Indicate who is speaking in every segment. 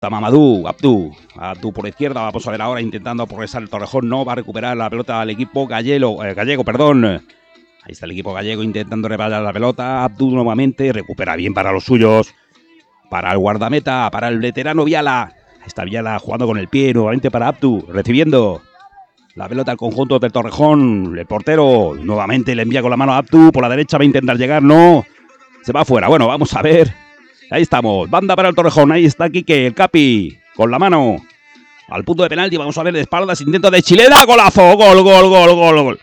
Speaker 1: Mamadou, Abdú por la izquierda. Vamos a ver ahora intentando progresar el Torrejón. No va a recuperar la pelota al equipo gallego. Ahí está el equipo gallego intentando reparar la pelota. Abdú nuevamente recupera bien para los suyos. Para el guardameta, para el veterano Viala. Está Viala jugando con el pie nuevamente para Abdú. Recibiendo la pelota al conjunto del Torrejón. El portero nuevamente le envía con la mano a Abdú. Por la derecha va a intentar llegar. No. Se va afuera. Bueno, vamos a ver. Ahí estamos. Banda para el Torrejón. Ahí está Quique, el Capi. Con la mano. Al punto de penalti. Vamos a ver de espaldas. Intento de Chilena. Golazo. Gol. Gol. Gol.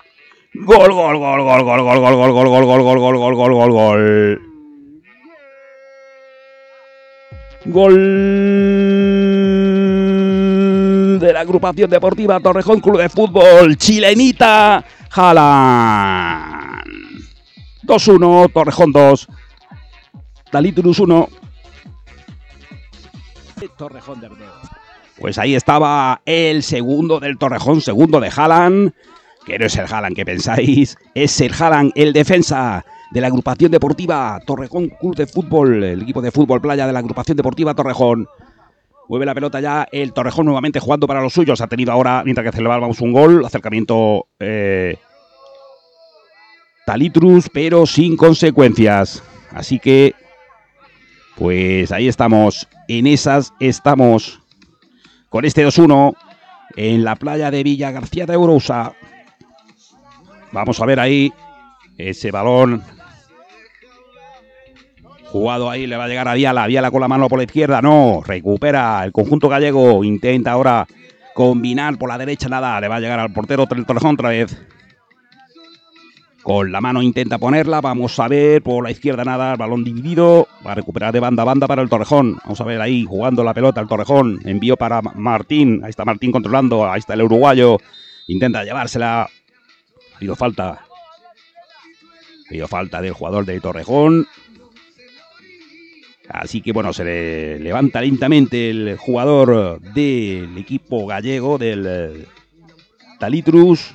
Speaker 1: Gol de la agrupación deportiva Torrejón Club de Fútbol. Chilenita Haaland. 2-1, Torrejón 2. Talitrus 1. Torrejón de Ardeo. Pues ahí estaba el segundo del Torrejón, segundo de Haaland. Que no es el Haaland que pensáis, es el Haaland, el defensa de la agrupación deportiva Torrejón Club de Fútbol, el equipo de fútbol playa de la agrupación deportiva Torrejón. Mueve la pelota ya el Torrejón nuevamente jugando para los suyos. Ha tenido ahora, mientras que celebrábamos un gol, acercamiento Talitrus, pero sin consecuencias. Así que, pues ahí estamos, en esas estamos con este 2-1 en la playa de Villa García de Ourousa. Vamos a ver ahí ese balón jugado ahí, le va a llegar a Viala. Viala con la mano por la izquierda, no, recupera el conjunto gallego. Intenta ahora combinar por la derecha, nada, le va a llegar al portero del Torrejón otra vez. Con la mano intenta ponerla, vamos a ver, por la izquierda nada, el balón dividido. Va a recuperar de banda a banda para el Torrejón. Vamos a ver ahí jugando la pelota el Torrejón. Envío para Martín, ahí está Martín controlando, ahí está el uruguayo. Intenta llevársela. Ha habido falta del jugador del Torrejón. Así que bueno, se le levanta lentamente el jugador del equipo gallego, del Talitrus.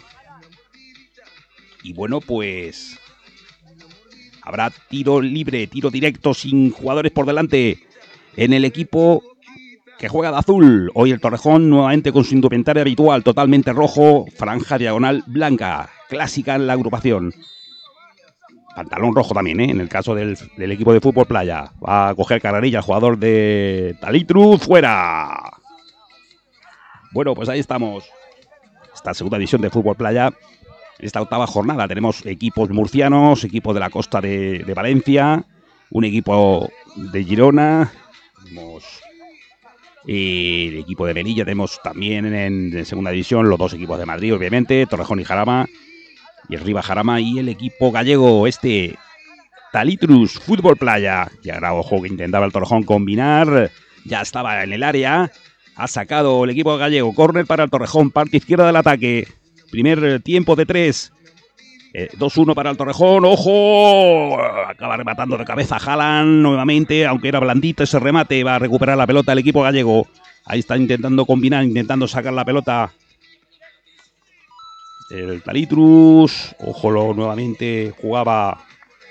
Speaker 1: Y bueno, pues habrá tiro libre, tiro directo sin jugadores por delante en el equipo que juega de azul. Hoy el Torrejón nuevamente con su indumentaria habitual, totalmente rojo, franja diagonal blanca, clásica en la agrupación. Pantalón rojo también, en el caso del equipo de fútbol playa. Va a coger carrerilla el jugador de Talitrus, fuera. Bueno, pues ahí estamos. Esta segunda división de fútbol playa. Esta octava jornada tenemos equipos murcianos, equipos de la costa de Valencia, un equipo de Girona, tenemos el equipo de Melilla, tenemos también en segunda división los dos equipos de Madrid, obviamente, Torrejón y Jarama, y arriba Jarama, y el equipo gallego, Talitrus Fútbol Playa. Y ahora, ojo, que intentaba el Torrejón combinar, ya estaba en el área, ha sacado el equipo gallego, córner para el Torrejón, parte izquierda del ataque. Primer tiempo de 3. 2-1 para el Torrejón. ¡Ojo! Acaba rematando de cabeza Haaland nuevamente, aunque era blandito ese remate. Va a recuperar la pelota el equipo gallego. Ahí está intentando combinar, intentando sacar la pelota el Talitrus. Ojo, nuevamente jugaba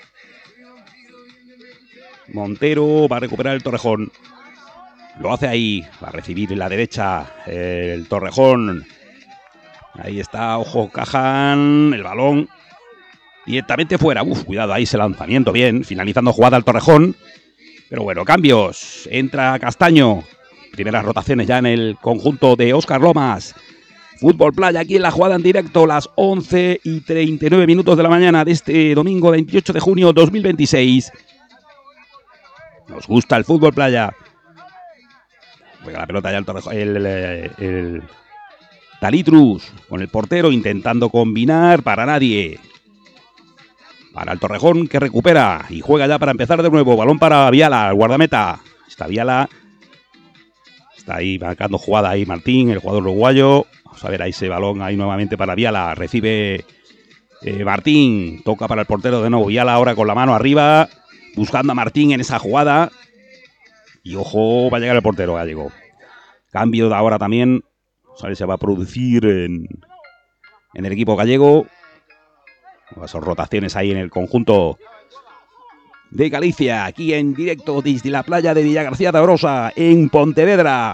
Speaker 1: Montero. Va a recuperar el Torrejón. Lo hace ahí. Va a recibir en la derecha el Torrejón. Ahí está, ojo, Cajan, el balón directamente fuera. Cuidado ahí ese lanzamiento, bien, finalizando jugada al Torrejón. Pero bueno, cambios. Entra Castaño. Primeras rotaciones ya en el conjunto de Óscar Lomas. Fútbol Playa aquí en la jugada en directo, las 11:39 de la mañana de este domingo 28 de junio 2026. Nos gusta el Fútbol Playa. Juega la pelota ya el Torrejón, el Talitrus con el portero intentando combinar, para nadie. Para el Torrejón que recupera y juega ya para empezar de nuevo. Balón para Viala, el guardameta. Está Viala. Está ahí marcando jugada ahí Martín, el jugador uruguayo. Vamos a ver ahí ese balón ahí nuevamente para Viala. Recibe Martín. Toca para el portero de nuevo. Viala ahora con la mano arriba. Buscando a Martín en esa jugada. Y ojo, va a llegar el portero gallego. Cambio de ahora también. A ver, se va a producir en el equipo gallego. Esas rotaciones ahí en el conjunto de Galicia, aquí en directo desde la playa de Villagarcía de Arosa, en Pontevedra.